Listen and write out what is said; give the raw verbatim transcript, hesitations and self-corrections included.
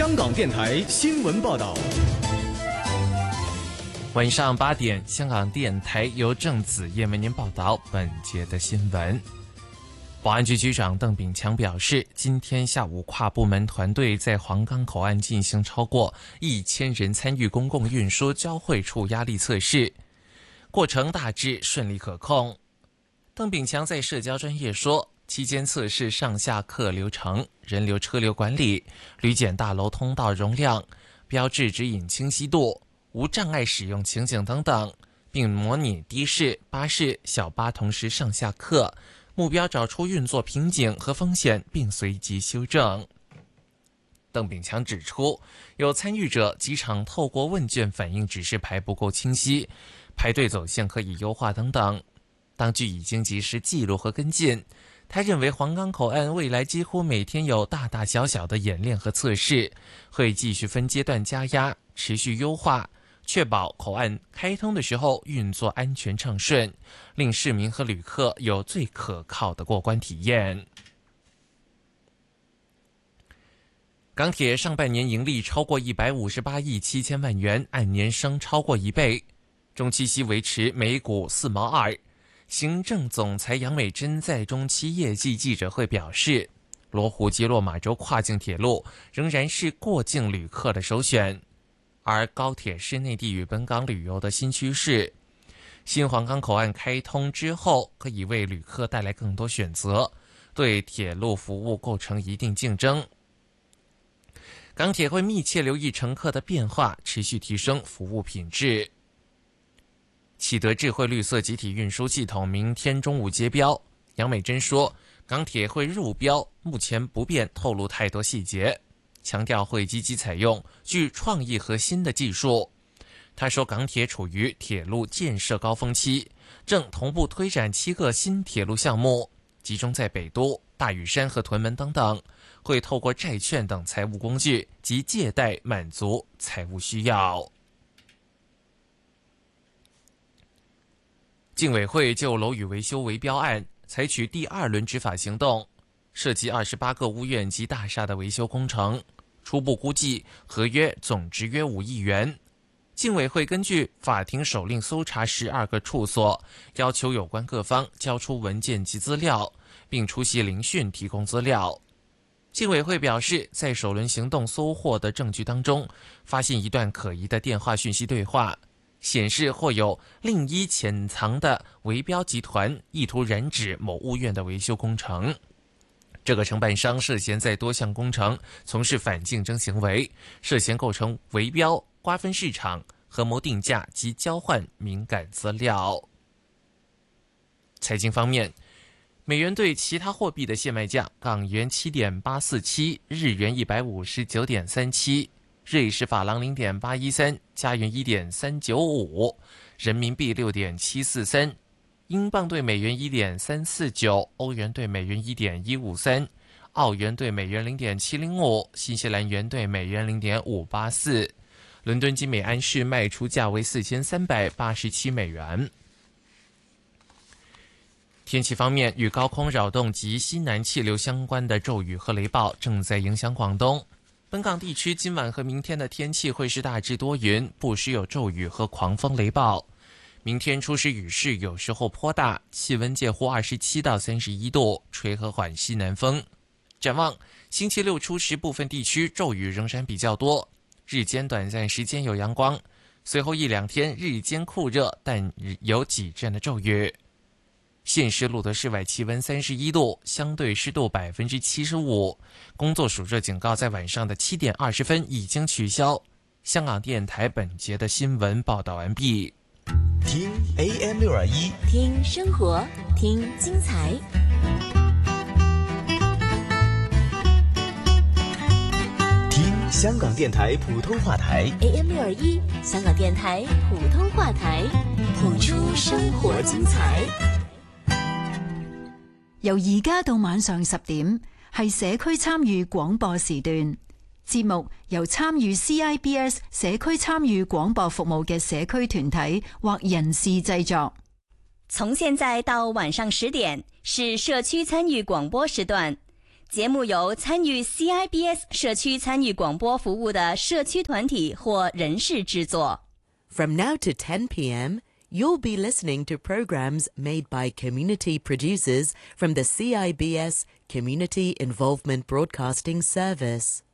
香港电台新闻报道。 晚上八点，香港电台由郑子燕为您报道本节的新闻。保安局局长邓炳强表示，今天下午跨部门团队在皇岗口岸进行超过一千人参与公共运输交汇处压力测试，过程大致顺利可控。邓炳强在社交专页说，期间测试上下客流程、人流车流管理、旅检大楼通道容量、标志指引清晰度、无障碍使用情景等等，并模拟的士、巴士、小巴同时上下客，目标找出运作瓶颈和风险，并随即修正。邓炳强指出，有参与者机场透过问卷反映指示牌不够清晰，排队走线可以优化等等，当局已经及时记录和跟进。他认为皇岗口岸未来几乎每天有大大小小的演练和测试，会继续分阶段加压，持续优化，确保口岸开通的时候运作安全畅顺，令市民和旅客有最可靠的过关体验。港铁上半年盈利超过一百五十八亿七千万元，按年升超过一倍，中期息维持每股四毛二。行政总裁杨美珍在中期业绩记者会表示，罗湖及落马洲跨境铁路仍然是过境旅客的首选，而高铁是内地与本港旅游的新趋势。新皇岗口岸开通之后，可以为旅客带来更多选择，对铁路服务构成一定竞争。港铁会密切留意乘客的变化，持续提升服务品质。启德智慧绿色集体运输系统明天中午接标，杨美珍说，港铁会入标，目前不便透露太多细节，强调会积极采用具创意和新的技术。他说，港铁处于铁路建设高峰期，正同步推展七个新铁路项目，集中在北都、大屿山和屯门等等，会透过债券等财务工具及借贷满足财务需要。竞委会就楼宇维修围标案采取第二轮执法行动，涉及二十八个屋苑及大厦的维修工程，初步估计合约总值约五亿元。竞委会根据法庭手令搜查十二个处所，要求有关各方交出文件及资料，并出席聆讯提供资料。竞委会表示，在首轮行动搜获的证据当中，发现一段可疑的电话讯息对话，显示或有另一潜藏的围标集团意图染指某屋苑的维修工程。这个承办商涉嫌在多项工程从事反竞争行为，涉嫌构成围标、瓜分市场、合谋定价及交换敏感资料。财经方面，美元对其他货币的现卖价：港元 七点八四七， 日元 一百五十九点三七，瑞士法郎 零点八一三， 加元 一点三九五， 人民币 六点七四三， 英镑对美元 一点三四九， 欧元对美元 一点一五三， 澳元对美元 零点七零五， 新西兰元对美元 零点五八四。 伦敦金每安士卖出价为四千三百八十七美元。天气方面，与高空扰动及西南气流相关的骤雨和雷暴正在影响广东。本港地区今晚和明天的天气会是大致多云，不时有骤雨和狂风雷暴。明天初时雨势有时候颇大，气温介乎二十七到三十一度，吹和缓西南风。展望星期六初时，部分地区骤雨仍然比较多，日间短暂时间有阳光，随后一两天日间酷热，但有几阵的骤雨。现时录得室外气温三十一度，相对湿度百分之七十五，工作暑热警告在晚上的七点二十分已经取消。香港电台本节的新闻报道完毕。 听 A M 六二一， 听生活，听精彩。 听香港电台普通话台 A M 六二一，香港電台普通話台，譜出生活精彩。 由而家到晚上十點，係社區參與廣播時段。節目由參與 C I B S 社區參與廣播服務嘅社區團體或人士製作。 從現在到晚上十點是社區參與廣播時段。 节目由参与 C I B S 社区参与广播服务的社区团体或人士制作。 From now to ten p.m., you'll be listening to programs made by community producers from the C I B S Community Involvement Broadcasting Service.